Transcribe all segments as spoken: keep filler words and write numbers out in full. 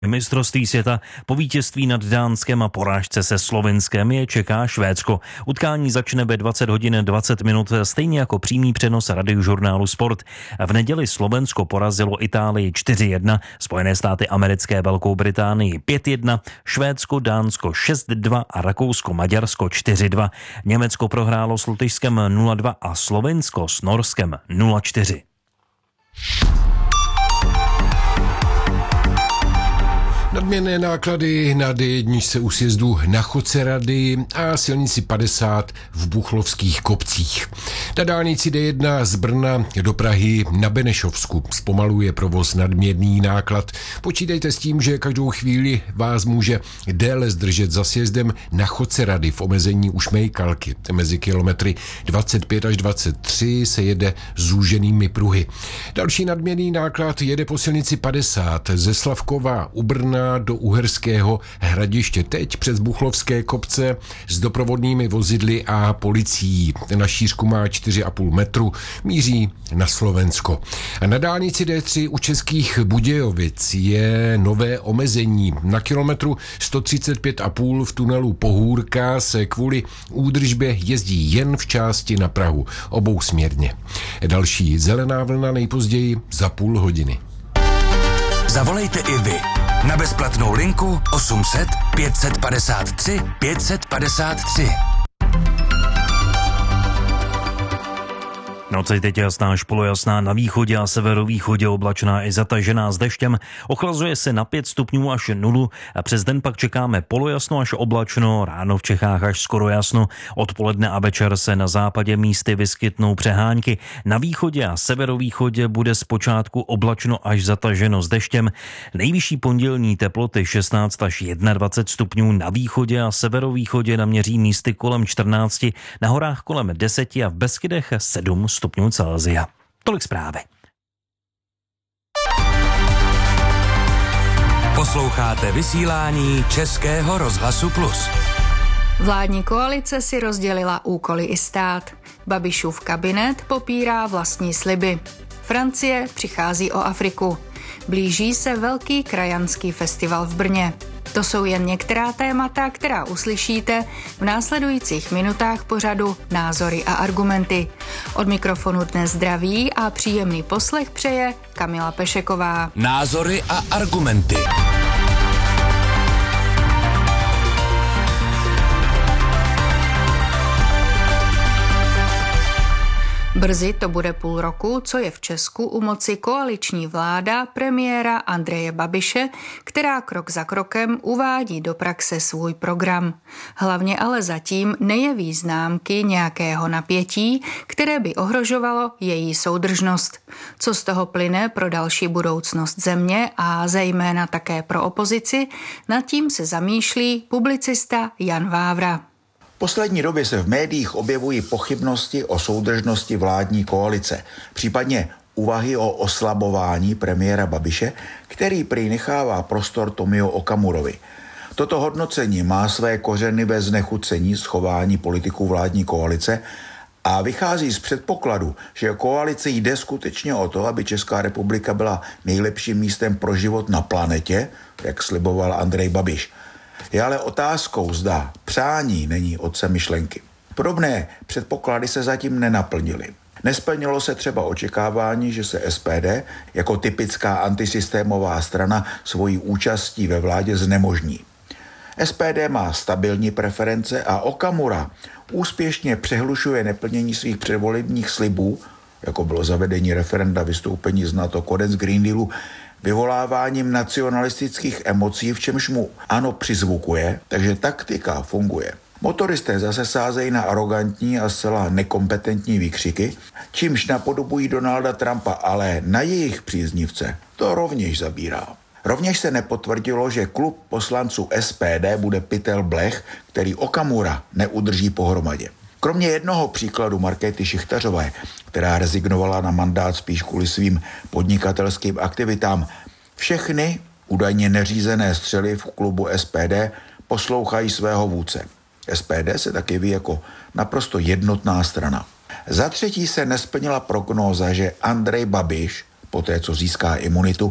Mistrovství světa po vítězství nad Dánskem a porážce se Slovinskem je čeká Švédsko. Utkání začne ve dvacet hodin dvacet minut, stejně jako přímý přenos radiožurnálu Sport. V neděli Slovensko porazilo Itálii čtyři jedna, Spojené státy americké Velkou Británii pět jedna, Švédsko, Dánsko šest dva a Rakousko, Maďarsko čtyři dva. Německo prohrálo s Lotyšskem nula dva a Slovinsko s Norskem nula čtyři. Nadměrné náklady na dé jedna u sjezdu na Chodce-Rady a silnici padesát v Buchlovských Kopcích. Na dálnici dé jedna z Brna do Prahy na Benešovsku zpomaluje provoz nadměrný náklad. Počítejte s tím, že každou chvíli vás může déle zdržet za sjezdem na Chodce-Rady v omezení u Šmejkalky. Mezi kilometry dvacet pět až dvacet tři se jede zúženými pruhy. Další nadměrný náklad jede po silnici padesát ze Slavkova u Brna do Uherského Hradiště, teď přes Buchlovské Kopce s doprovodnými vozidly a policií. Na šířku má čtyři a půl metru, míří na Slovensko. A na dálnici dé tři u Českých Budějovic je nové omezení. Na kilometru sto třicet pět a půl v tunelu Pohůrka se kvůli údržbě jezdí jen v části na Prahu, obousměrně. Další zelená vlna nejpozději za půl hodiny. Zavolejte i vy na bezplatnou linku osm set pět set padesát tři pět set padesát tři. Noc je teď jasná až polojasná, na východě a severovýchodě oblačná i zatažená s deštěm. Ochlazuje se na pět stupňů až nulu a přes den pak čekáme polojasno až oblačno, ráno v Čechách až skoro jasno. Odpoledne a večer se na západě místy vyskytnou přehánky. Na východě a severovýchodě bude zpočátku oblačno až zataženo s deštěm. Nejvyšší pondělní teploty šestnáct až dvacet jedna stupňů, na východě a severovýchodě naměří místy kolem čtrnáct, na horách kolem deset a v Beskydech sedm stupňů Celsia. Tolik zprávy. Posloucháte vysílání Českého rozhlasu Plus. Vládní koalice si rozdělila úkoly i stát. Babišův kabinet popírá vlastní sliby. Francie přichází o Afriku. Blíží se velký krajanský festival v Brně. To jsou jen některá témata, která uslyšíte v následujících minutách pořadu Názory a argumenty. Od mikrofonu dnes zdraví a příjemný poslech přeje Kamila Pešeková. Názory a argumenty. Brzy to bude půl roku, co je v Česku u moci koaliční vláda premiéra Andreje Babiše, která krok za krokem uvádí do praxe svůj program. Hlavně ale zatím nejeví známky nějakého napětí, které by ohrožovalo její soudržnost. Co z toho plyne pro další budoucnost země a zejména také pro opozici, nad tím se zamýšlí publicista Jan Vávra. V poslední době se v médiích objevují pochybnosti o soudržnosti vládní koalice, případně úvahy o oslabování premiéra Babiše, který prý nechává prostor Tomio Okamurovi. Toto hodnocení má své kořeny ve znechucení schování politiků vládní koalice a vychází z předpokladu, že koalici jde skutečně o to, aby Česká republika byla nejlepším místem pro život na planetě, jak sliboval Andrej Babiš. Je ale otázkou, zda přání není otcem myšlenky. Podobné předpoklady se zatím nenaplnily. Nesplnilo se třeba očekávání, že se es pé dé jako typická antisystémová strana svojí účastí ve vládě znemožní. es pé dé má stabilní preference a Okamura úspěšně přehlušuje neplnění svých předvolebních slibů, jako bylo zavedení referenda, vystoupení z NATO, konec Green Dealu, vyvoláváním nacionalistických emocí, v čemž mu ANO přizvukuje, takže taktika funguje. Motoristé zase sázejí na arrogantní a zcela nekompetentní výkřiky, čímž napodobují Donalda Trumpa, ale na jejich příznivce to rovněž zabírá. Rovněž se nepotvrdilo, že klub poslanců es pé dé bude pytel blech, který Okamura neudrží pohromadě. Kromě jednoho příkladu Markéty Šichtařové, která rezignovala na mandát spíš kvůli svým podnikatelským aktivitám, všechny údajně neřízené střely v klubu es pé dé poslouchají svého vůdce. es pé dé se taky ví jako naprosto jednotná strana. Za třetí se nesplnila prognóza, že Andrej Babiš, poté co získá imunitu,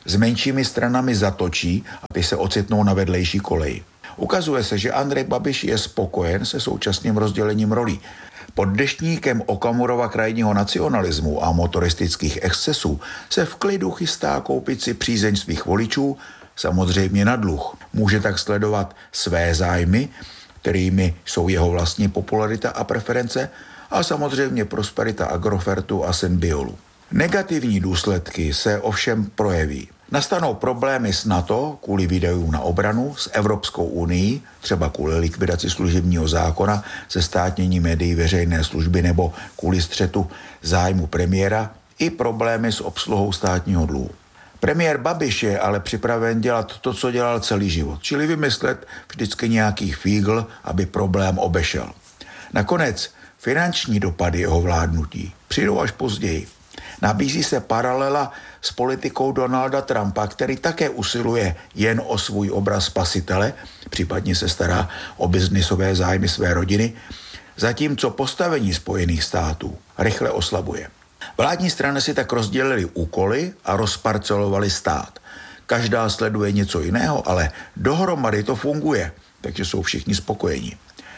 S menšími stranami zatočí a ty se ocitnou na vedlejší koleji. Ukazuje se, že Andrej Babiš je spokojen se současným rozdělením rolí. Pod deštníkem Okamurova krajního nacionalismu a motoristických excesů se v klidu chystá koupit si přízeň svých voličů, samozřejmě na dluh. Může tak sledovat své zájmy, kterými jsou jeho vlastní popularita a preference, a samozřejmě prosperita Agrofertu a Synbiolu. Negativní důsledky se ovšem projeví. Nastanou problémy s NATO kvůli výdajům na obranu, s Evropskou unií, třeba kvůli likvidaci služebního zákona, se státnění médií veřejné služby nebo kvůli střetu zájmu premiéra, i problémy s obsluhou státního dluhu. Premiér Babiš je ale připraven dělat to, co dělal celý život, čili vymyslet vždycky nějaký fígl, aby problém obešel. Nakonec finanční dopady jeho vládnutí přijdou až později. Nabízí se paralela s politikou Donalda Trumpa, který také usiluje jen o svůj obraz spasitele, případně se stará o biznisové zájmy své rodiny, zatímco postavení Spojených států rychle oslabuje. Vládní strany si tak rozdělily úkoly a rozparcelovali stát. Každá sleduje něco jiného, ale dohromady to funguje, takže jsou všichni spokojení.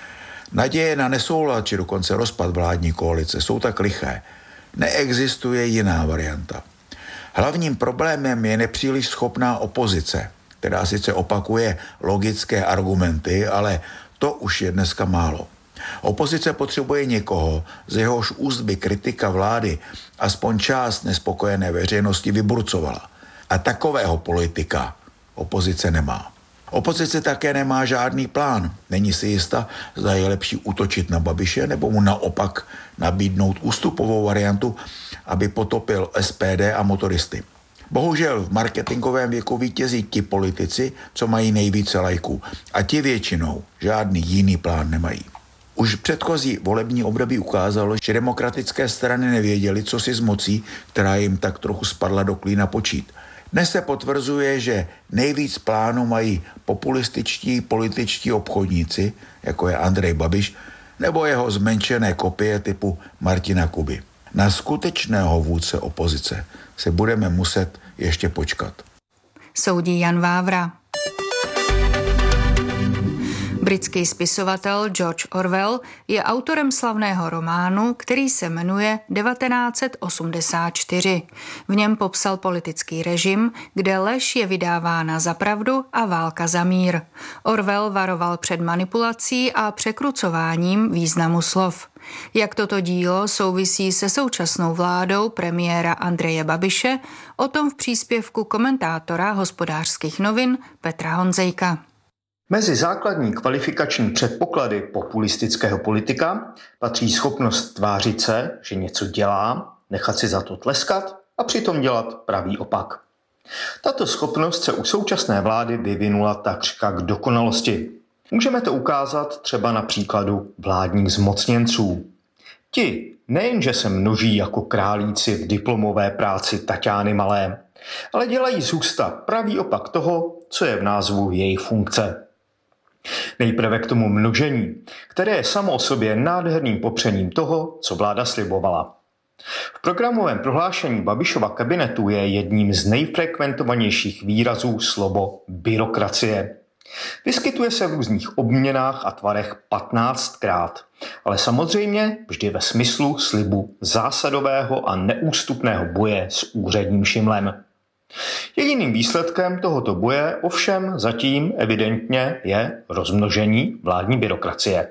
Naděje na nesoulad či dokonce rozpad vládní koalice jsou tak liché. Neexistuje jiná varianta. Hlavním problémem je nepříliš schopná opozice, která sice opakuje logické argumenty, ale to už je dneska málo. Opozice potřebuje někoho, z jehož úst by kritika vlády aspoň část nespokojené veřejnosti vyburcovala. A takového politika opozice nemá. Opozice také nemá žádný plán. Není si jista, zda je lepší útočit na Babiše nebo mu naopak nabídnout ústupovou variantu, aby potopil S P D a motoristy. Bohužel v marketingovém věku vítězí ti politici, co mají nejvíce lajků, a ti většinou žádný jiný plán nemají. Už předchozí volební období ukázalo, že demokratické strany nevěděly, co si s mocí, která jim tak trochu spadla do klína, počít. Dnes se potvrzuje, že nejvíc plánů mají populističtí političtí obchodníci, jako je Andrej Babiš, nebo jeho zmenšené kopie typu Martina Kuby. Na skutečného vůdce opozice se budeme muset ještě počkat. Soudí Jan Vávra. Britský spisovatel George Orwell je autorem slavného románu, který se jmenuje devatenáct set osmdesát čtyři. V něm popsal politický režim, kde lež je vydávána za pravdu a válka za mír. Orwell varoval před manipulací a překrucováním významu slov. Jak toto dílo souvisí se současnou vládou premiéra Andreje Babiše, o tom v příspěvku komentátora Hospodářských novin Petra Honzejka. Mezi základní kvalifikační předpoklady populistického politika patří schopnost tvářit se, že něco dělá, nechat si za to tleskat a přitom dělat pravý opak. Tato schopnost se u současné vlády vyvinula takřka k dokonalosti. Můžeme to ukázat třeba na příkladu vládních zmocněnců. Ti nejenže se množí jako králíci v diplomové práci Taťány Malé, ale dělají z ústa pravý opak toho, co je v názvu jejich funkce. Nejprve k tomu množení, které je samo o sobě nádherným popřením toho, co vláda slibovala. V programovém prohlášení Babišova kabinetu je jedním z nejfrekventovanějších výrazů slovo byrokracie. Vyskytuje se v různých obměnách a tvarech patnáctkrát, ale samozřejmě vždy ve smyslu slibu zásadového a neústupného boje s úředním šimlem. Jediným výsledkem tohoto boje ovšem zatím evidentně je rozmnožení vládní byrokracie.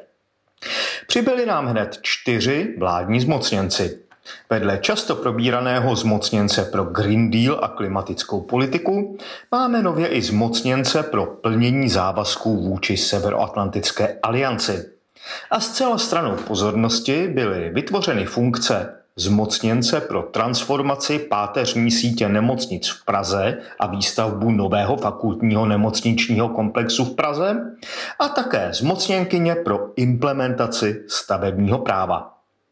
Přibyli nám hned čtyři vládní zmocněnci. Vedle často probíraného zmocněnce pro Green Deal a klimatickou politiku máme nově i zmocněnce pro plnění závazků vůči Severoatlantické alianci. A zcela stranou pozornosti byly vytvořeny funkce zmocněnce pro transformaci páteřní sítě nemocnic v Praze a výstavbu nového fakultního nemocničního komplexu v Praze a také zmocněnkyně pro implementaci stavebního práva.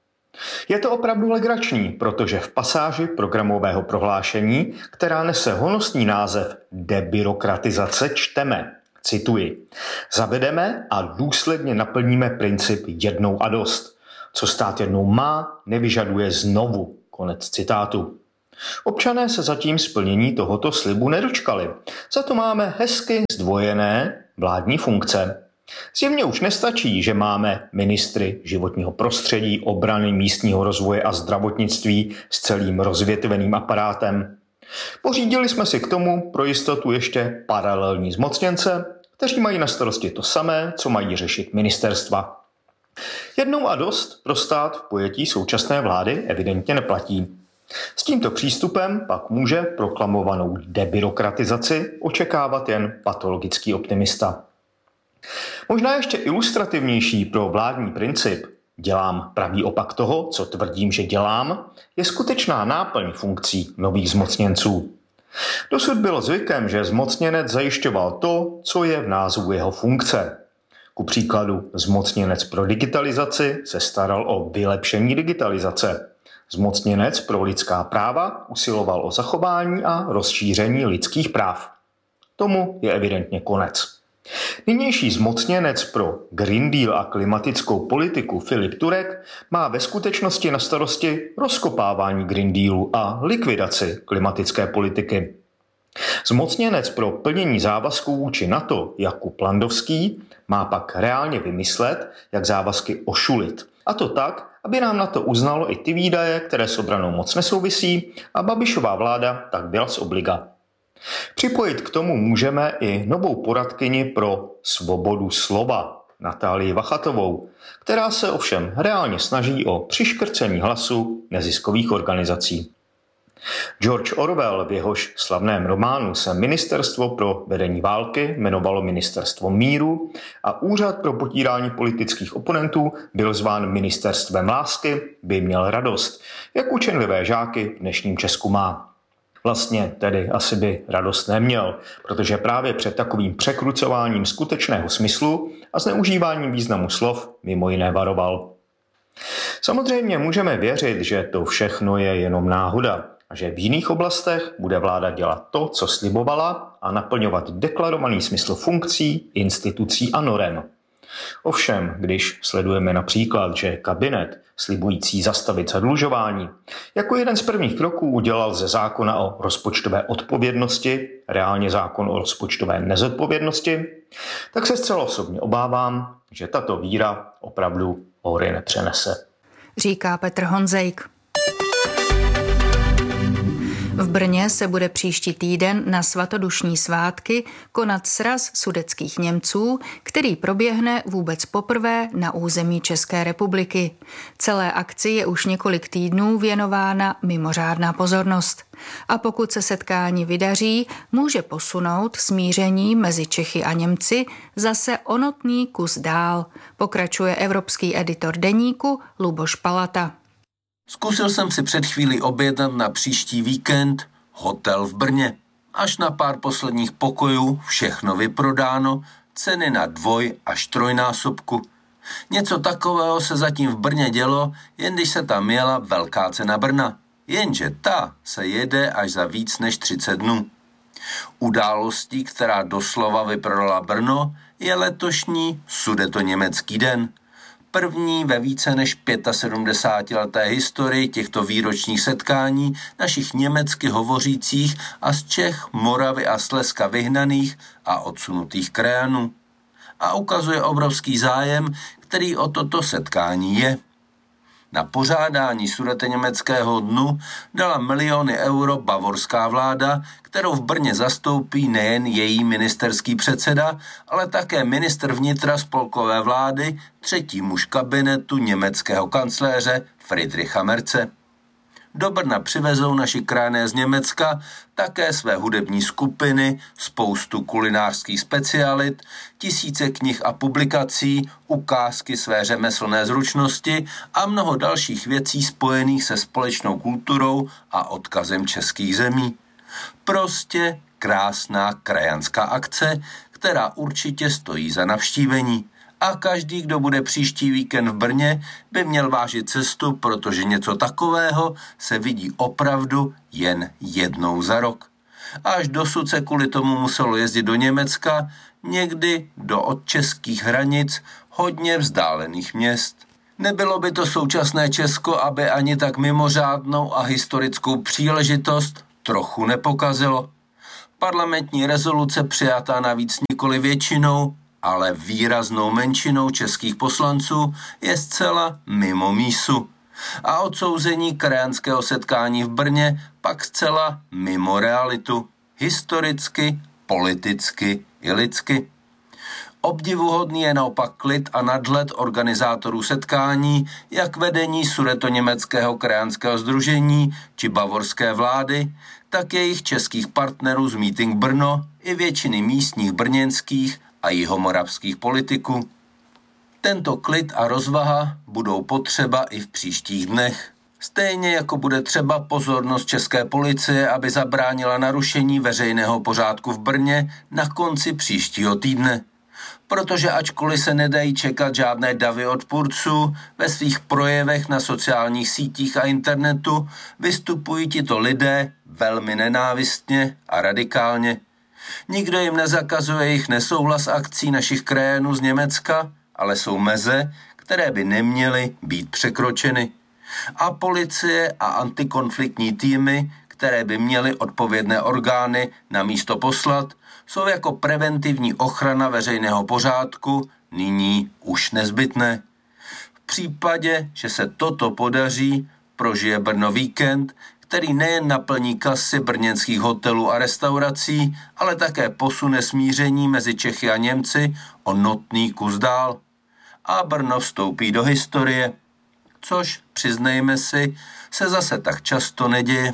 Je to opravdu legrační, protože v pasáži programového prohlášení, která nese honosný název debyrokratizace, čteme, cituji, zavedeme a důsledně naplníme princip jednou a dost. Co stát jednou má, nevyžaduje znovu. Konec citátu. Občané se zatím splnění tohoto slibu nedočkali. Za to máme hezky zdvojené vládní funkce. Zjevně už nestačí, že máme ministry životního prostředí, obrany, místního rozvoje a zdravotnictví s celým rozvětveným aparátem. Pořídili jsme si k tomu pro jistotu ještě paralelní zmocněnce, kteří mají na starosti to samé, co mají řešit ministerstva. Jednou a dost pro stát v pojetí současné vlády evidentně neplatí. S tímto přístupem pak může proklamovanou debyrokratizaci očekávat jen patologický optimista. Možná ještě ilustrativnější pro vládní princip dělám pravý opak toho, co tvrdím, že dělám, je skutečná náplň funkcí nových zmocněnců. Dosud bylo zvykem, že zmocněnec zajišťoval to, co je v názvu jeho funkce. Ku příkladu zmocněnec pro digitalizaci se staral o vylepšení digitalizace. Zmocněnec pro lidská práva usiloval o zachování a rozšíření lidských práv. Tomu je evidentně konec. Nynější zmocněnec pro Green Deal a klimatickou politiku Filip Turek má ve skutečnosti na starosti rozkopávání Green Dealu a likvidaci klimatické politiky. Zmocněnec pro plnění závazků vůči NATO Jakub Landovský má pak reálně vymyslet, jak závazky ošulit. A to tak, aby nám NATO uznalo i ty výdaje, které s obranou moc nesouvisí, a Babišova vláda tak byla z obliga. Připojit k tomu můžeme i novou poradkyni pro svobodu slova, Natálii Vachatovou, která se ovšem reálně snaží o přiškrcení hlasu neziskových organizací. George Orwell v jehož slavném románu se Ministerstvo pro vedení války jmenovalo Ministerstvo míru a Úřad pro potírání politických oponentů byl zván Ministerstvem lásky, by měl radost, jak učenlivé žáky v dnešním Česku má. Vlastně tedy asi by radost neměl, protože právě před takovým překrucováním skutečného smyslu a zneužíváním významu slov mimo jiné varoval. Samozřejmě můžeme věřit, že to všechno je jenom náhoda a že v jiných oblastech bude vláda dělat to, co slibovala, a naplňovat deklarovaný smysl funkcí, institucí a norem. Ovšem, když sledujeme například, že kabinet slibující zastavit zadlužování jako jeden z prvních kroků udělal ze zákona o rozpočtové odpovědnosti reálně zákon o rozpočtové nezodpovědnosti, tak se zcela osobně obávám, že tato víra opravdu hory nepřenese. Říká Petr Honzejk. V Brně se bude příští týden na svatodušní svátky konat sraz sudetských Němců, který proběhne vůbec poprvé na území České republiky. Celé akci je už několik týdnů věnována mimořádná pozornost. A pokud se setkání vydaří, může posunout smíření mezi Čechy a Němci zase o notný kus dál, pokračuje evropský editor deníku Luboš Palata. Zkusil jsem si před chvílí objednat na příští víkend hotel v Brně. Až na pár posledních pokojů, všechno vyprodáno, ceny na dvoj až trojnásobku. Něco takového se zatím v Brně dělo, jen když se tam jela velká cena Brna. Jenže ta se jede až za víc než třicet dnů. Událostí, která doslova vyprodala Brno, je letošní Sudetoněmecký den. První ve více než sedmdesátileté historii těchto výročních setkání našich německy hovořících a z Čech, Moravy a Slezska vyhnaných a odsunutých krajanů. A ukazuje obrovský zájem, který o toto setkání je. Na pořádání Sudetoněmeckého dnu dala miliony euro bavorská vláda, kterou v Brně zastoupí nejen její ministerský předseda, ale také ministr vnitra spolkové vlády, třetí muž kabinetu německého kancléře Friedricha Merze. Do Brna přivezou naši krajané z Německa také své hudební skupiny, spoustu kulinářských specialit, tisíce knih a publikací, ukázky své řemeslné zručnosti a mnoho dalších věcí spojených se společnou kulturou a odkazem českých zemí. Prostě krásná krajanská akce, která určitě stojí za navštívení. A každý, kdo bude příští víkend v Brně, by měl vážit cestu, protože něco takového se vidí opravdu jen jednou za rok. Až dosud se kvůli tomu muselo jezdit do Německa, někdy do od českých hranic hodně vzdálených měst. Nebylo by to současné Česko, aby ani tak mimořádnou a historickou příležitost trochu nepokazilo. Parlamentní rezoluce přijatá navíc nikoli většinou, ale výraznou menšinou českých poslanců je zcela mimo mísu. A odsouzení krajanského setkání v Brně pak zcela mimo realitu. Historicky, politicky i lidsky. Obdivuhodný je naopak klid a nadhled organizátorů setkání, jak vedení sudetoněmeckého krajanského sdružení či bavorské vlády, tak jejich českých partnerů z Meeting Brno i většiny místních brněnských a jihomoravských politiků. Tento klid a rozvaha budou potřeba i v příštích dnech. Stejně jako bude třeba pozornost české policie, aby zabránila narušení veřejného pořádku v Brně na konci příštího týdne. Protože ačkoliv se nedají čekat žádné davy odpůrců, ve svých projevech na sociálních sítích a internetu vystupují tito lidé velmi nenávistně a radikálně. Nikdo jim nezakazuje jejich nesouhlas akcí našich krajanů z Německa, ale jsou meze, které by neměly být překročeny. A policie a antikonfliktní týmy, které by měly odpovědné orgány na místo poslat, jsou jako preventivní ochrana veřejného pořádku nyní už nezbytné. V případě, že se toto podaří, prožije Brno víkend, který nejen naplní kasy brněnských hotelů a restaurací, ale také posune smíření mezi Čechy a Němci o notný kus dál. A Brno vstoupí do historie, což, přiznejme si, se zase tak často neděje.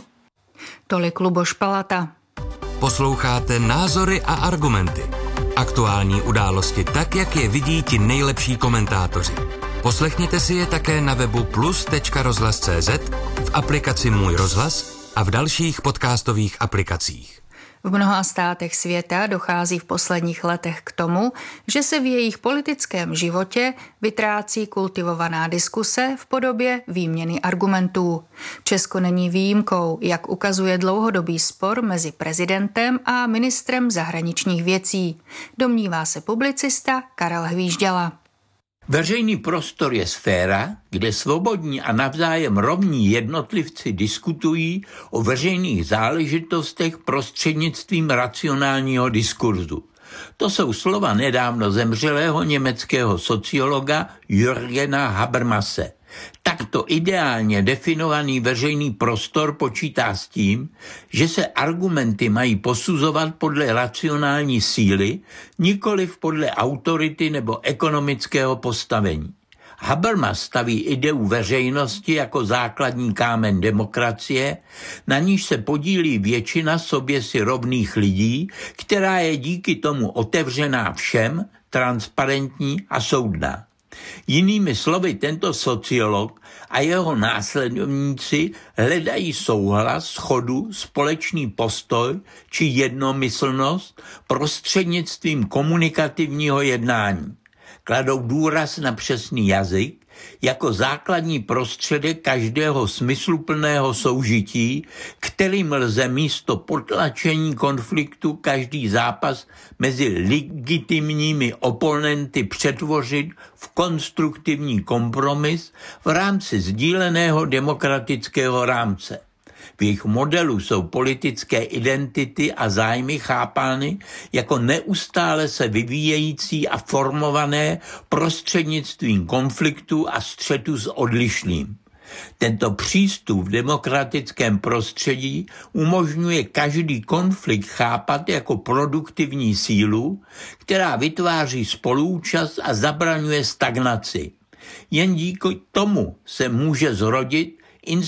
Tolik Luboš Palata. Posloucháte Názory a argumenty. Aktuální události tak, jak je vidí ti nejlepší komentátoři. Poslechněte si je také na webu plus tečka rozhlas tečka cé zet, v aplikaci Můj rozhlas a v dalších podcastových aplikacích. V mnoha státech světa dochází v posledních letech k tomu, že se v jejich politickém životě vytrácí kultivovaná diskuse v podobě výměny argumentů. Česko není výjimkou, jak ukazuje dlouhodobý spor mezi prezidentem a ministrem zahraničních věcí. Domnívá se publicista Karel Hvížděla. Veřejný prostor je sféra, kde svobodní a navzájem rovní jednotlivci diskutují o veřejných záležitostech prostřednictvím racionálního diskurzu. To jsou slova nedávno zemřelého německého sociologa Jürgena Habermase. Takto ideálně definovaný veřejný prostor počítá s tím, že se argumenty mají posuzovat podle racionální síly, nikoliv podle autority nebo ekonomického postavení. Habermas staví ideu veřejnosti jako základní kámen demokracie, na níž se podílí většina sobě si rovných lidí, která je díky tomu otevřená všem, transparentní a soudná. Jinými slovy, tento sociolog a jeho následovníci hledají souhlas, shodu, společný postoj či jednomyslnost prostřednictvím komunikativního jednání. Kladou důraz na přesný jazyk jako základní prostředek každého smysluplného soužití, kterým lze místo potlačení konfliktu každý zápas mezi legitimními oponenty přetvořit v konstruktivní kompromis v rámci sdíleného demokratického rámce. V jejich modelu jsou politické identity a zájmy chápány jako neustále se vyvíjející a formované prostřednictvím konfliktu a střetu s odlišným. Tento přístup v demokratickém prostředí umožňuje každý konflikt chápat jako produktivní sílu, která vytváří spoluúčast a zabraňuje stagnaci. Jen díky tomu se může zrodit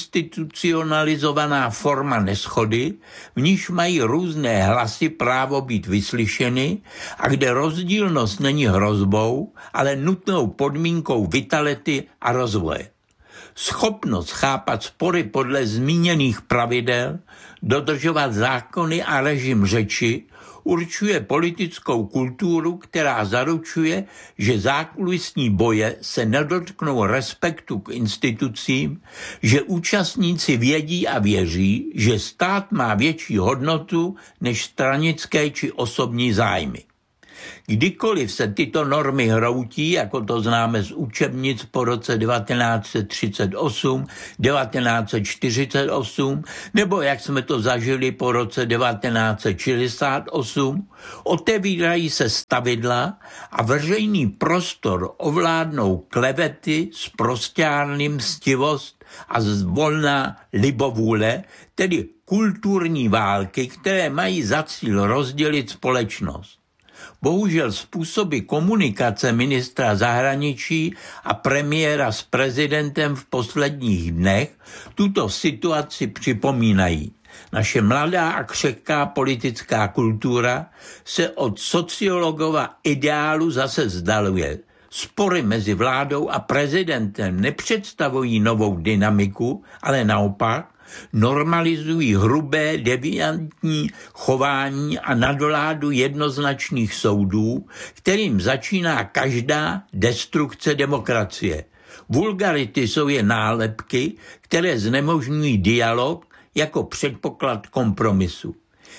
institucionalizovaná forma neschody, v níž mají různé hlasy právo být vyslyšeny a kde rozdílnost není hrozbou, ale nutnou podmínkou vitality a rozvoje. Schopnost chápat spory podle zmíněných pravidel, dodržovat zákony a režim řeči, určuje politickou kulturu, která zaručuje, že zákulisní boje se nedotknou respektu k institucím, že účastníci vědí a věří, že stát má větší hodnotu než stranické či osobní zájmy. Kdykoliv se tyto normy hroutí, jako to známe z učebnic po roce devatenáct set třicet osm, devatenáct set čtyřicet osm, nebo jak jsme to zažili po roce devatenáct set šedesát osm, otevírají se stavidla a veřejný prostor ovládnou klevety, sprosťárny, mstivost a volná libovůle, tedy kulturní války, které mají za cíl rozdělit společnost. Bohužel způsoby komunikace ministra zahraničí a premiéra s prezidentem v posledních dnech tuto situaci připomínají. Naše mladá a křehká politická kultura se od sociologova ideálu zase vzdaluje. Spory mezi vládou a prezidentem nepředstavují novou dynamiku, ale naopak normalizují hrubé, deviantní chování a nadvládu jednoznačných soudů, kterým začíná každá destrukce demokracie. Vulgarity jsou jen nálepky, které znemožňují dialog jako předpoklad kompromisu.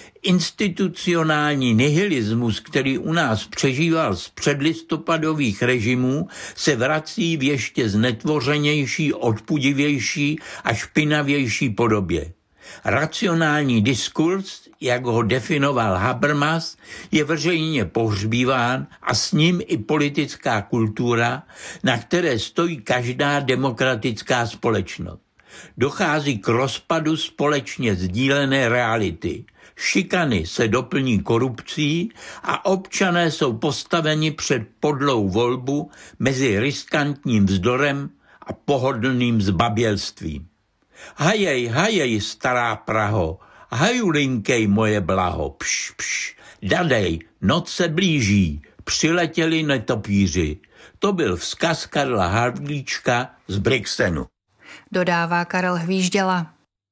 Institucionální nihilismus, který u nás přežíval z předlistopadových režimů, se vrací v ještě znetvořenější, odpudivější a špinavější podobě. Racionální diskurs, jak ho definoval Habermas, je veřejně pohřbíván a s ním i politická kultura, na které stojí každá demokratická společnost. Dochází k rozpadu společně sdílené reality. Šikany se doplní korupcí a občané jsou postaveni před podlou volbu mezi riskantním vzdorem a pohodlným zbabělstvím. Hajej, hajej, stará Praho, hajulinkej moje blaho, pš, pš, dadej, noc se blíží, přiletěli netopíři. To byl vzkaz Karla Havlíčka z Brixenu. Dodává Karel Hvížděla.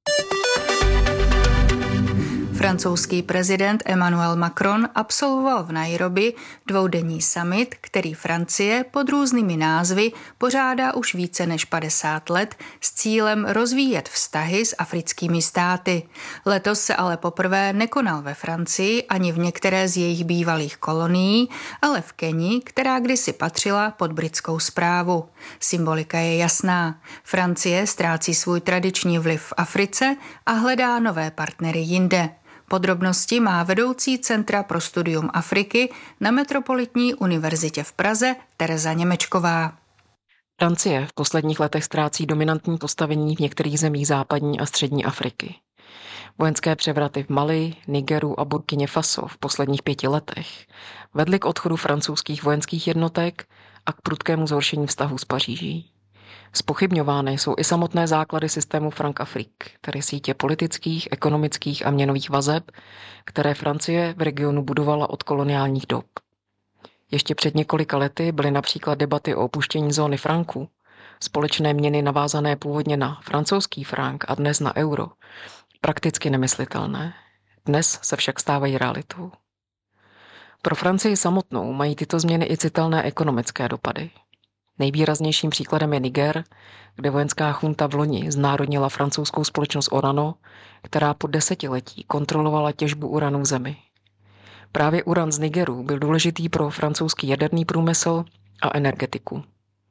Francouzský prezident Emmanuel Macron absolvoval v Nairobi dvoudenní summit, který Francie pod různými názvy pořádá už více než padesát let s cílem rozvíjet vztahy s africkými státy. Letos se ale poprvé nekonal ve Francii ani v některé z jejich bývalých kolonií, ale v Keni, která kdysi patřila pod britskou správu. Symbolika je jasná. Francie ztrácí svůj tradiční vliv v Africe a hledá nové partnery jinde. Podrobnosti má vedoucí Centra pro studium Afriky na Metropolitní univerzitě v Praze Tereza Němečková. Francie v posledních letech ztrácí dominantní postavení v některých zemích západní a střední Afriky. Vojenské převraty v Mali, Nigeru a Burkině Faso v posledních pěti letech vedly k odchodu francouzských vojenských jednotek a k prudkému zhoršení vztahů s Paříží. Zpochybňovány jsou i samotné základy systému Francafrique, tedy sítě politických, ekonomických a měnových vazeb, které Francie v regionu budovala od koloniálních dob. Ještě před několika lety byly například debaty o opuštění zóny franku, společné měny navázané původně na francouzský frank a dnes na euro, prakticky nemyslitelné. Dnes se však stávají realitou. Pro Francii samotnou mají tyto změny i citelné ekonomické dopady. Nejvýraznějším příkladem je Niger, kde vojenská chunta v loni znárodnila francouzskou společnost Orano, která po desetiletí kontrolovala těžbu uranu v zemi. Právě uran z Nigeru byl důležitý pro francouzský jaderný průmysl a energetiku.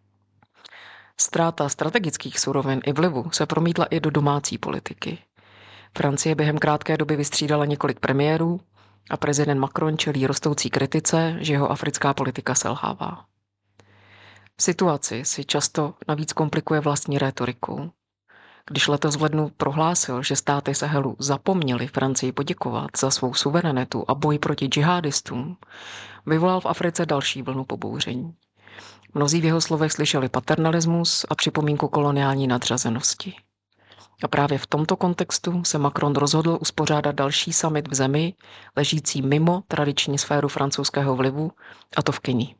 Ztráta strategických surovin i vlivu se promítla i do domácí politiky. Francie během krátké doby vystřídala několik premiérů a prezident Macron čelí rostoucí kritice, že jeho africká politika selhává. Situaci si často navíc komplikuje vlastní rétorikou. Když letos v lednu prohlásil, že státy Sahelu zapomněli Francii poděkovat za svou suverenitu a boj proti džihadistům, vyvolal v Africe další vlnu pobouření. Mnozí v jeho slovech slyšeli paternalismus a připomínku koloniální nadřazenosti. A právě v tomto kontextu se Macron rozhodl uspořádat další summit v zemi, ležící mimo tradiční sféru francouzského vlivu, a to v Keni.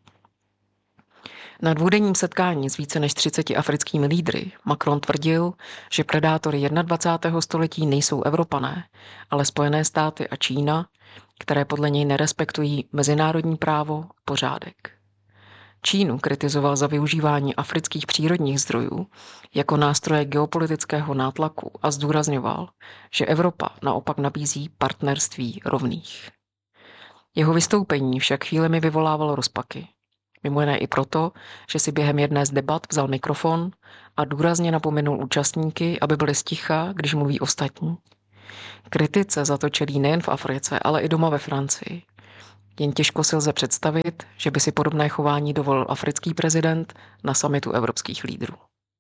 Na dvoudenním setkání s více než třiceti africkými lídry Macron tvrdil, že predátory dvacátého prvního století nejsou Evropané, ale Spojené státy a Čína, které podle něj nerespektují mezinárodní právo a pořádek. Čínu kritizoval za využívání afrických přírodních zdrojů jako nástroje geopolitického nátlaku a zdůrazňoval, že Evropa naopak nabízí partnerství rovných. Jeho vystoupení však chvílemi vyvolávalo rozpaky. Mimo jiné i proto, že si během jedné z debat vzal mikrofon a důrazně napomenul účastníky, aby byli sticha, když mluví ostatní. Kritice za to čelí nejen v Africe, ale i doma ve Francii. Jen těžko si lze představit, že by si podobné chování dovolil africký prezident na summitu evropských lídrů.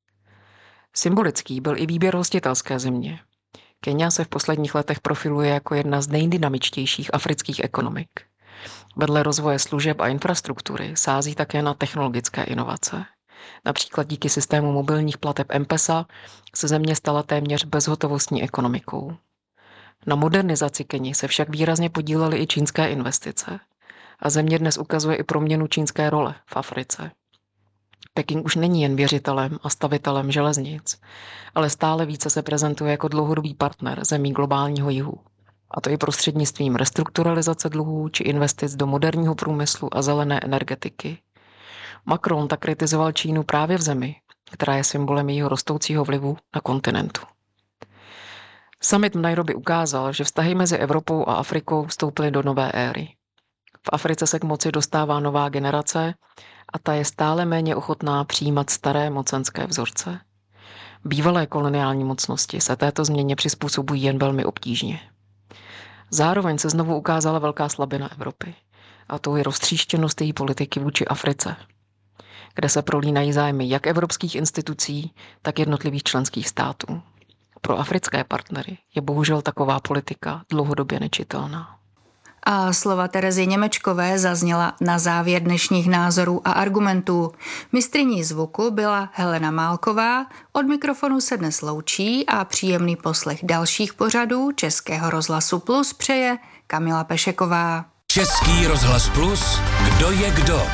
Symbolický byl i výběr hostitelské země. Kenia se v posledních letech profiluje jako jedna z nejdynamičtějších afrických ekonomik. Vedle rozvoje služeb a infrastruktury sází také na technologické inovace. Například díky systému mobilních plateb M-Pesa se země stala téměř bezhotovostní ekonomikou. Na modernizaci Keni se však výrazně podílely i čínské investice. A země dnes ukazuje i proměnu čínské role v Africe. Peking už není jen věřitelem a stavitelem železnic, ale stále více se prezentuje jako dlouhodobý partner zemí globálního jihu. A to i prostřednictvím restrukturalizace dluhů či investic do moderního průmyslu a zelené energetiky. Macron tak kritizoval Čínu právě v zemi, která je symbolem jejího rostoucího vlivu na kontinentu. Summit v Nairobi ukázal, že vztahy mezi Evropou a Afrikou vstoupily do nové éry. V Africe se k moci dostává nová generace a ta je stále méně ochotná přijímat staré mocenské vzorce. Bývalé koloniální mocnosti se této změně přizpůsobují jen velmi obtížně. Zároveň se znovu ukázala velká slabina Evropy, a to je roztříštěnost její politiky vůči Africe, kde se prolínají zájmy jak evropských institucí, tak jednotlivých členských států. Pro africké partnery je bohužel taková politika dlouhodobě nečitelná. A slova Terezy Němečkové zazněla na závěr dnešních názorů a argumentů. Mistryní zvuku byla Helena Málková, od mikrofonu se dnes loučí a příjemný poslech dalších pořadů Českého rozhlasu Plus přeje Kamila Pešeková. Český rozhlas Plus, kdo je kdo?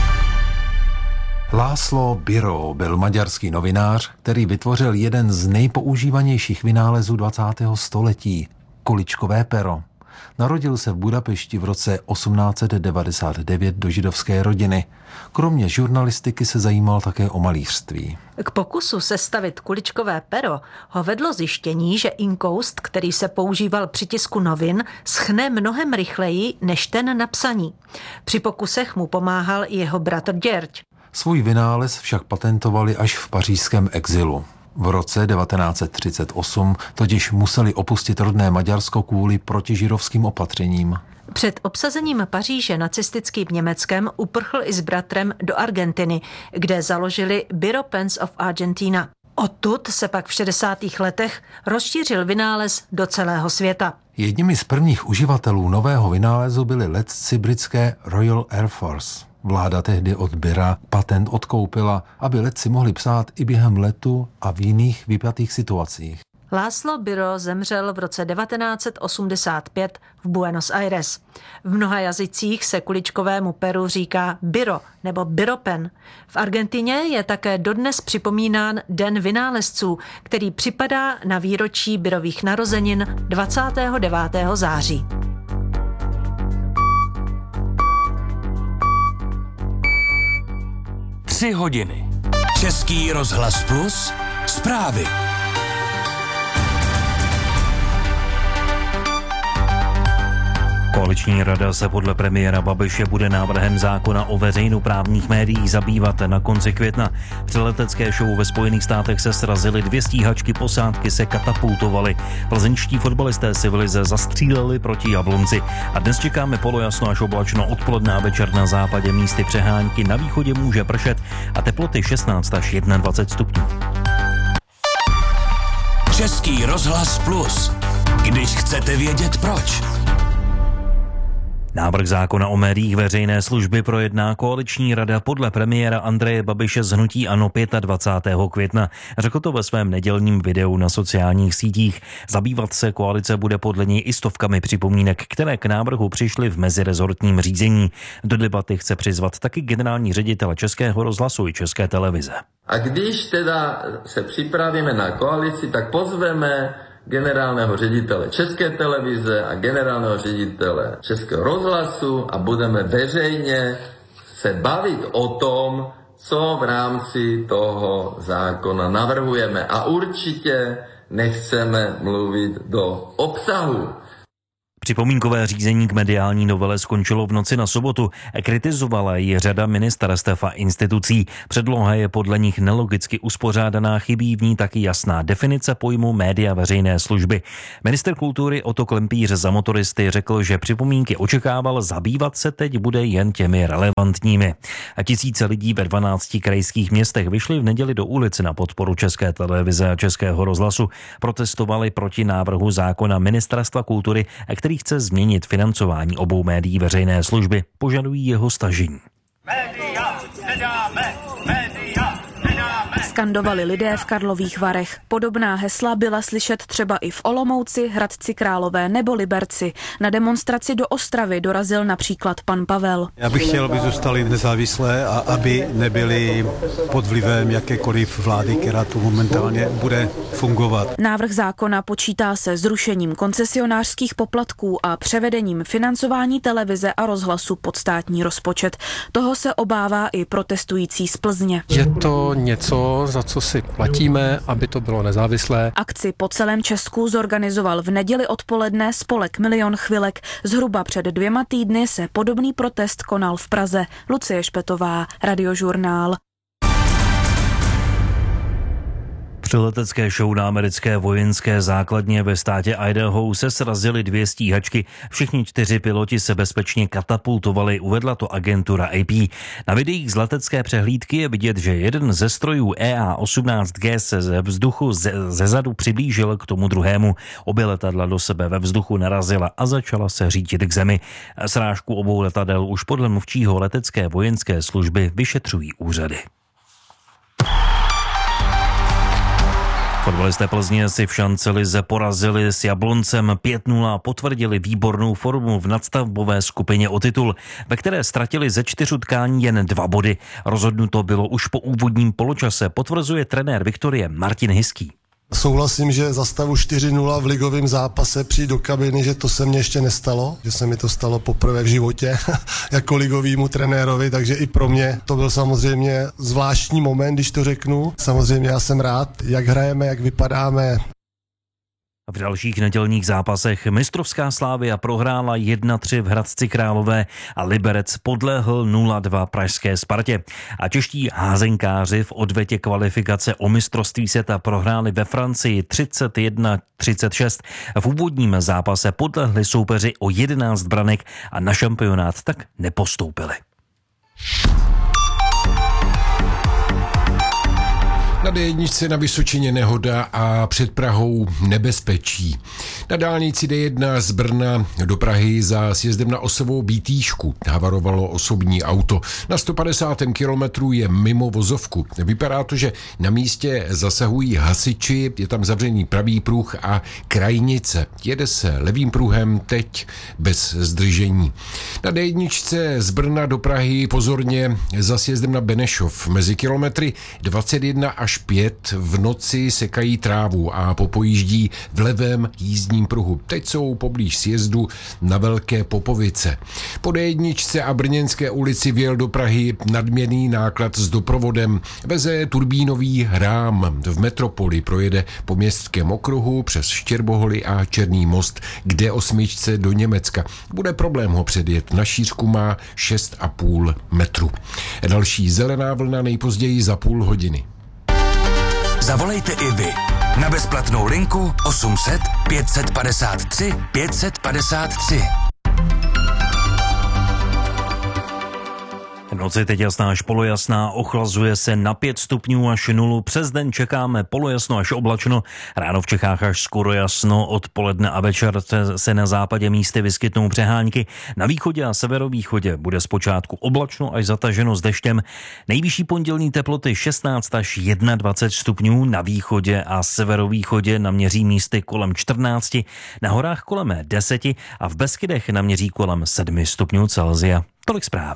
László Biró byl maďarský novinář, který vytvořil jeden z nejpoužívanějších vynálezů dvacátého století – kuličkové pero. Narodil se v Budapešti v roce osmnáct set devadesát devět do židovské rodiny. Kromě žurnalistiky se zajímal také o malířství. K pokusu sestavit kuličkové pero ho vedlo zjištění, že inkoust, který se používal při tisku novin, schne mnohem rychleji než ten na psaní. Při pokusech mu pomáhal i jeho bratr Děrď. Svůj vynález však patentovali až v pařížském exilu. V roce devatenáct set třicet osm totiž museli opustit rodné Maďarsko kvůli protižidovským opatřením. Před obsazením Paříže nacistickým Německem uprchl i s bratrem do Argentiny, kde založili Bureau Pens of Argentina. Odtud se pak v šedesátých letech rozšířil vynález do celého světa. Jedními z prvních uživatelů nového vynálezu byli letci britské Royal Air Force. Vláda tehdy od Bira patent odkoupila, aby letci mohli psát i během letu a v jiných vypjatých situacích. László Biró zemřel v roce devatenáct set osmdesát pět v Buenos Aires. V mnoha jazycích se kuličkovému peru říká biro nebo biropen. V Argentině je také dodnes připomínán Den vynálezců, který připadá na výročí Birových narozenin dvacátého devátého září. Tři hodiny. Český rozhlas Plus, zprávy. Koaliční rada se podle premiéra Babiše bude návrhem zákona o veřejnoprávních médiích zabývat na konci května. Při letecké show ve Spojených státech se srazily dvě stíhačky, posádky se katapultovaly. Plzeňští fotbalisté si v lize zastříleli proti Jablonci. A dnes čekáme polojasno až oblačno, odpoledne a večer na západě místy přehánky, na východě může pršet a teploty šestnáct až dvacet jedna stupňů. Český rozhlas Plus. Když chcete vědět proč. Návrh zákona o médiích veřejné služby projedná koaliční rada podle premiéra Andreje Babiše z hnutí ANO dvacátého pátého května. Řekl to ve svém nedělním videu na sociálních sítích. Zabývat se koalice bude podle něj i stovkami připomínek, které k návrhu přišly v mezirezortním řízení. Do debaty chce přizvat taky generální ředitel Českého rozhlasu i České televize. A když teda se připravíme na koalici, tak pozveme generálního ředitele České televize a generálního ředitele Českého rozhlasu a budeme veřejně se bavit o tom, co v rámci toho zákona navrhujeme. A určitě nechceme mluvit do obsahu. Připomínkové řízení k mediální novele skončilo v noci na sobotu. Kritizovala ji řada ministerstev a institucí. Předloha je podle nich nelogicky uspořádaná, chybí v ní taky jasná definice pojmu média veřejné služby. Minister kultury Otto Klempíř za Motoristy řekl, že připomínky očekával, zabývat se teď bude jen těmi relevantními. A tisíce lidí ve dvanácti krajských městech vyšli v neděli do ulic na podporu České televize a Českého rozhlasu. Protestovali proti návrhu zákona Ministerstva kultury, který chce změnit financování obou médií veřejné služby. Požadují jeho stažení. Média nedáme, média nedáme. Skandovali lidé v Karlových Varech. Podobná hesla byla slyšet třeba i v Olomouci, Hradci Králové nebo Liberci. Na demonstraci do Ostravy dorazil například pan Pavel. Já bych chtěl, aby zůstali nezávislé a aby nebyli pod vlivem jakékoliv vlády, která tu momentálně bude fungovat. Návrh zákona počítá se zrušením koncesionářských poplatků a převedením financování televize a rozhlasu pod státní rozpočet. Toho se obává i protestující z Plzně. Je to něco, za co si platíme, aby to bylo nezávislé. Akci po celém Česku zorganizoval v neděli odpoledne spolek Milion chvilek. Zhruba před dvěma týdny se podobný protest konal v Praze. Lucie Špetová, Radiožurnál. Při letecké show na americké vojenské základně ve státě Idaho se srazily dvě stíhačky. Všichni čtyři piloti se bezpečně katapultovali, uvedla to agentura A P. Na videích z letecké přehlídky je vidět, že jeden ze strojů E A osmnáct G se ze vzduchu ze, ze zadu přiblížil k tomu druhému. Obě letadla do sebe ve vzduchu narazila a začala se řídit k zemi. Srážku obou letadel už podle mluvčího letecké vojenské služby vyšetřují úřady. Fotbalisté Plzně si v šance lize porazili s Jabloncem pět nula a potvrdili výbornou formu v nadstavbové skupině o titul, ve které ztratili ze čtyř utkání jen dva body. Rozhodnuto bylo už po úvodním poločase, potvrzuje trenér Viktorie Martin Hiský. Souhlasím, že za stavu čtyři nula v ligovém zápase přijít do kabiny, že to se mně ještě nestalo, že se mi to stalo poprvé v životě jako ligovýmu trenérovi, takže i pro mě to byl samozřejmě zvláštní moment, když to řeknu. Samozřejmě já jsem rád, jak hrajeme, jak vypadáme. V dalších nedělních zápasech mistrovská Slavia prohrála jedna tři v Hradci Králové a Liberec podlehl nula dva pražské Spartě. A čeští házenkáři v odvetě kvalifikace o mistrovství světa prohráli ve Francii třicet jedna třicet šest. V úvodním zápase podlehli soupeři o jedenáct branek a na šampionát tak nepostoupili. Na D jedna na Vysočině nehoda a před Prahou nebezpečí. Na dálnici D jedna z Brna do Prahy za sjezdem na osovou Bítýšku havarovalo osobní auto. Na sto padesátém kilometru je mimo vozovku. Vypadá to, že na místě zasahují hasiči, je tam zavřený pravý pruh a krajnice. Jede se levým pruhem teď bez zdržení. Na D jedna z Brna do Prahy pozorně za sjezdem na Benešov. Mezi kilometry dvacet jedna až pět v noci sekají trávu a popojíždí v levém jízdním pruhu. Teď jsou poblíž sjezdu na Velké Popovice. Po D jedna a Brněnské ulici vjel do Prahy nadměrný náklad s doprovodem. Veze turbínový rám. V metropoli projede po městském okruhu přes Štěrboholy a Černý most k D osm do Německa. Bude problém ho předjet. Na šířku má šest a půl metru. Další zelená vlna nejpozději za půl hodiny. Zavolejte i vy na bezplatnou linku osm set pět set padesát tři pět set padesát tři. V noci teď jasná až polojasná, ochlazuje se na pět stupňů až nulu. Přes den čekáme polojasno až oblačno, ráno v Čechách až skoro jasno, odpoledne a večer se na západě místy vyskytnou přehánky. Na východě a severovýchodě bude zpočátku oblačno až zataženo s deštěm. Nejvyšší pondělní teploty šestnáct až dvacet jedna stupňů, na východě a severovýchodě naměří místy kolem čtrnáct, na horách kolem deset a v Beskydech naměří kolem sedm stupňů Celsia. Tolik zprávy.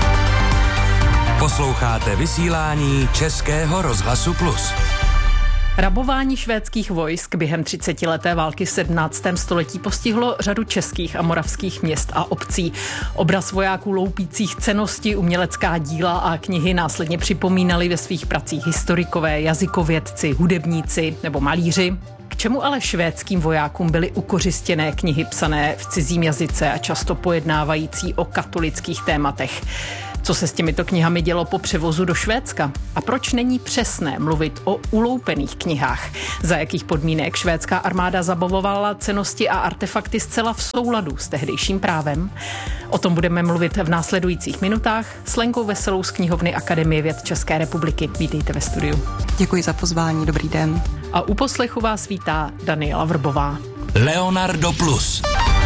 Posloucháte vysílání Českého rozhlasu Plus. Rabování švédských vojsk během třicetileté války v sedmnáctém století postihlo řadu českých a moravských měst a obcí. Obraz vojáků loupících cennosti, umělecká díla a knihy následně připomínali ve svých pracích historikové, jazykovědci, hudebníci nebo malíři. K čemu ale švédským vojákům byly ukořistěné knihy psané v cizím jazyce a často pojednávající o katolických tématech? Co se s těmito knihami dělo po převozu do Švédska? A proč není přesné mluvit o uloupených knihách? Za jakých podmínek švédská armáda zabavovala cennosti a artefakty zcela v souladu s tehdejším právem? O tom budeme mluvit v následujících minutách s Lenkou Veselou z knihovny Akademie věd České republiky. Vítejte ve studiu. Děkuji za pozvání, dobrý den. A u poslechu vás vítá Daniela Vrbová. Leonardo Plus.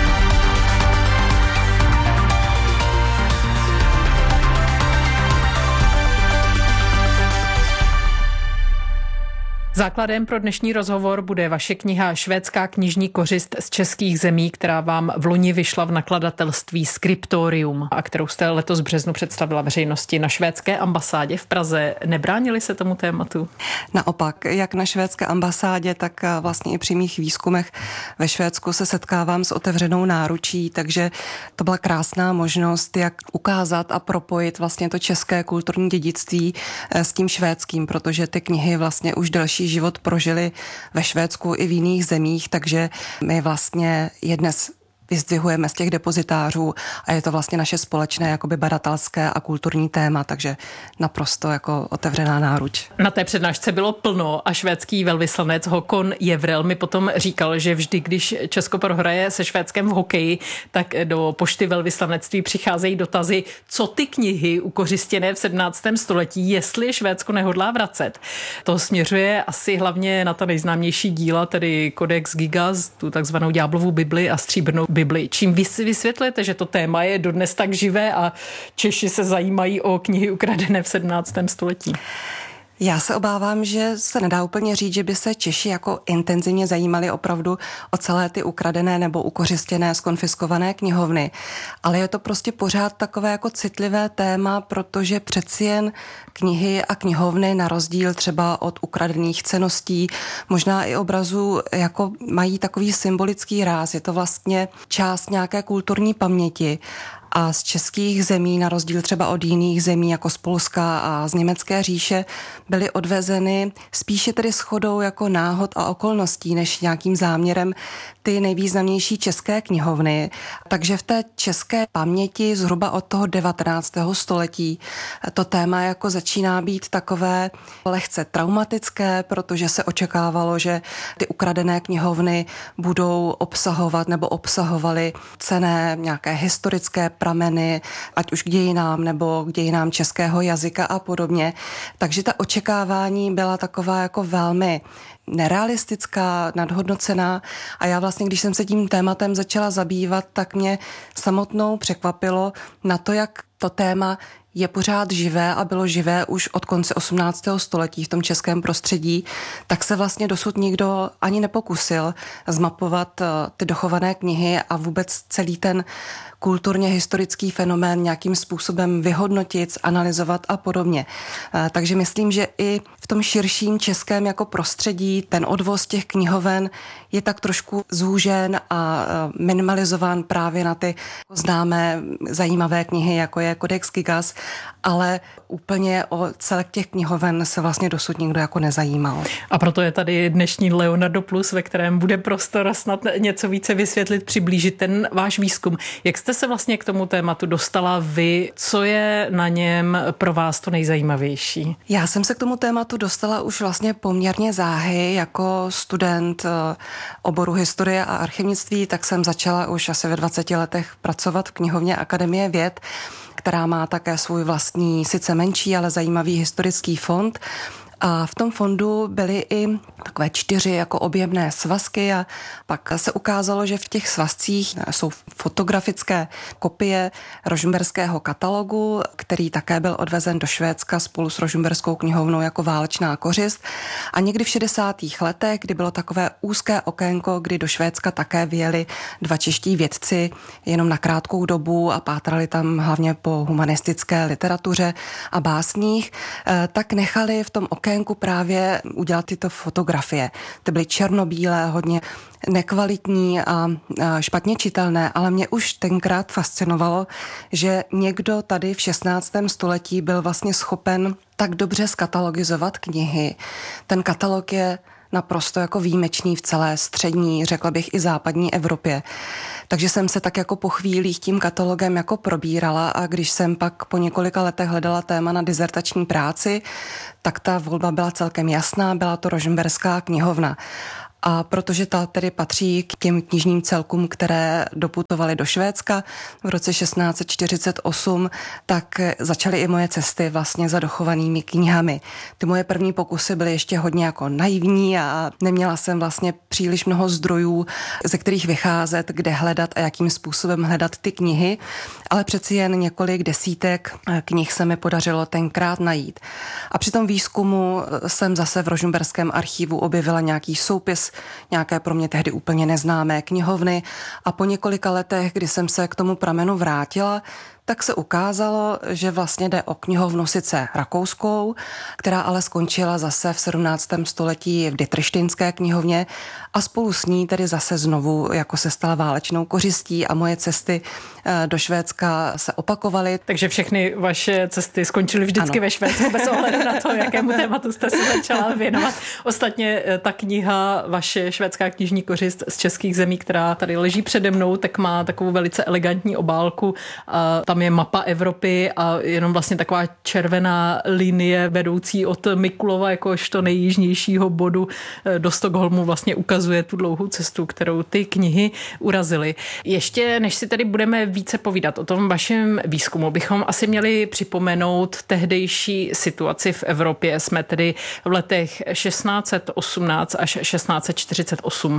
Základem pro dnešní rozhovor bude vaše kniha Švédská knižní kořist z českých zemí, která vám v loni vyšla v nakladatelství Scriptorium a kterou jste letos v březnu představila veřejnosti na švédské ambasádě v Praze. Nebránili se tomu tématu? Naopak, jak na švédské ambasádě, tak vlastně i při mých výzkumech ve Švédsku se setkávám s otevřenou náručí, takže to byla krásná možnost, jak ukázat a propojit vlastně to české kulturní dědictví s tím švédským, protože ty knihy vlastně už delší život prožili ve Švédsku i v jiných zemích, takže my vlastně je dnes vyzdvihujeme z těch depozitářů a je to vlastně naše společné jakoby badatelské a kulturní téma, takže naprosto jako otevřená náruč. Na té přednášce bylo plno a švédský velvyslanec Håkon Jevrel mi potom říkal, že vždy, když Česko prohraje se Švédskem v hokeji, tak do pošty velvyslanectví přicházejí dotazy, co ty knihy ukořistěné v sedmnáctém století, jestli je Švédsko nehodlá vracet. To směřuje asi hlavně na ta nejznámější díla, tedy Codex Gigas, tu takzvanou Ďáblovu Bibli a Stříbrnou Bibli. Čím vy si vysvětlujete, že to téma je dodnes tak živé a Češi se zajímají o knihy ukradené v sedmnáctém století? Já se obávám, že se nedá úplně říct, že by se Češi jako intenzivně zajímali opravdu o celé ty ukradené nebo ukořistěné, skonfiskované knihovny. Ale je to prostě pořád takové jako citlivé téma, protože přeci jen knihy a knihovny na rozdíl třeba od ukradených ceností, možná i obrazů, jako mají takový symbolický ráz. Je to vlastně část nějaké kulturní paměti. A z českých zemí, na rozdíl třeba od jiných zemí, jako z Polska a z Německé říše, byly odvezeny spíše tedy shodou jako náhod a okolností, než nějakým záměrem ty nejvýznamnější české knihovny. Takže v té české paměti zhruba od toho devatenáctého století to téma jako začíná být takové lehce traumatické, protože se očekávalo, že ty ukradené knihovny budou obsahovat nebo obsahovaly cenné nějaké historické prameny, ať už k dějinám nebo k dějinám českého jazyka a podobně. Takže ta očekávání byla taková jako velmi nerealistická, nadhodnocená a já vlastně, když jsem se tím tématem začala zabývat, tak mě samotnou překvapilo na to, jak to téma je pořád živé a bylo živé už od konce osmnáctého století v tom českém prostředí, tak se vlastně dosud nikdo ani nepokusil zmapovat ty dochované knihy a vůbec celý ten kulturně historický fenomén nějakým způsobem vyhodnotit, analyzovat a podobně. Takže myslím, že i v tom širším českém jako prostředí ten odvoz těch knihoven je tak trošku zúžen a minimalizován právě na ty známé zajímavé knihy, jako je Codex Gigas, ale úplně o celek těch knihoven se vlastně dosud nikdo jako nezajímal. A proto je tady dnešní Leonardo Plus, ve kterém bude prostor snad něco více vysvětlit, přiblížit ten váš výzkum. Jak jste se vlastně k tomu tématu dostala vy? Co je na něm pro vás to nejzajímavější? Já jsem se k tomu tématu dostala už vlastně poměrně záhy jako student oboru historie a archivnictví, tak jsem začala už asi ve dvaceti letech pracovat v knihovně Akademie věd, která má také svůj vlastní, sice menší, ale zajímavý historický fond. A v tom fondu byly i takové čtyři jako objemné svazky a pak se ukázalo, že v těch svazcích jsou fotografické kopie rožmberského katalogu, který také byl odvezen do Švédska spolu s rožmberskou knihovnou jako válečná kořist. A někdy v šedesátých letech, kdy bylo takové úzké okénko, kdy do Švédska také vyjeli dva čeští vědci jenom na krátkou dobu a pátrali tam hlavně po humanistické literatuře a básních, tak nechali v tom okénku okénku právě udělat tyto fotografie. Ty byly černobílé, hodně nekvalitní a špatně čitelné, ale mě už tenkrát fascinovalo, že někdo tady v šestnáctém století byl vlastně schopen tak dobře skatalogizovat knihy. Ten katalog je naprosto jako výjimečný v celé střední, řekla bych i západní Evropě. Takže jsem se tak jako po chvílích tím katalogem jako probírala a když jsem pak po několika letech hledala téma na dizertační práci, tak ta volba byla celkem jasná, byla to Rožmberská knihovna. A protože ta tedy patří k těm knižním celkům, které doputovaly do Švédska v roce šestnáct set čtyřicet osm, tak začaly i moje cesty vlastně za dochovanými knihami. Ty moje první pokusy byly ještě hodně jako naivní a neměla jsem vlastně příliš mnoho zdrojů, ze kterých vycházet, kde hledat a jakým způsobem hledat ty knihy, ale přeci jen několik desítek knih se mi podařilo tenkrát najít. A při tom výzkumu jsem zase v Rožmberském archivu objevila nějaký soupis nějaké pro mě tehdy úplně neznámé knihovny a po několika letech, kdy jsem se k tomu pramenu vrátila, tak se ukázalo, že vlastně jde o knihovnu sice rakouskou, která ale skončila zase v sedmnáctém století v Ditterštejnské knihovně a spolu s ní tedy zase znovu jako se stala válečnou kořistí a moje cesty do Švédska se opakovaly. Takže všechny vaše cesty skončily vždycky ano. ve Švédsku bez ohledu na to, jakému tématu jste se začala věnovat. Ostatně ta kniha, vaše švédská knižní kořist z českých zemí, která tady leží přede mnou, tak má takovou velice elegantní obálku. A tam je mapa Evropy a jenom vlastně taková červená linie vedoucí od Mikulova jakožto nejjižnějšího bodu do Stockholmu vlastně ukazuje tu dlouhou cestu, kterou ty knihy urazily. Ještě než si tady budeme více povídat o tom vašem výzkumu, bychom asi měli připomenout tehdejší situaci v Evropě. Jsme tedy v letech šestnáct set osmnáct až šestnáct set čtyřicet osm.